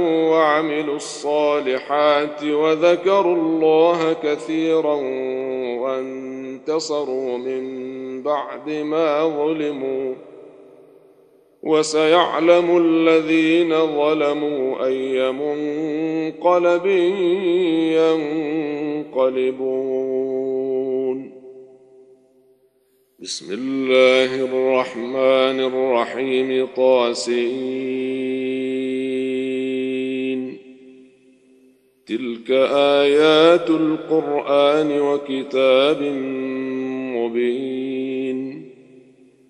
وعملوا الصالحات وذكروا الله كثيرا وانتصروا من بعد ما ظلموا، وسيعلم الذين ظلموا أي منقلب ينقلبون. بسم الله الرحمن الرحيم. طاسين. تلك آيات القرآن وكتاب مبين.